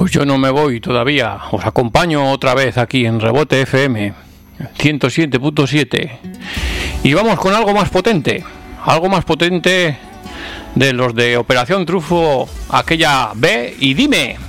Pues yo no me voy todavía. Os acompaño otra vez aquí en Rebote FM 107.7. Y vamos con algo más potente. Algo más potente de los de Operación Trufo, aquella Ve y Dime.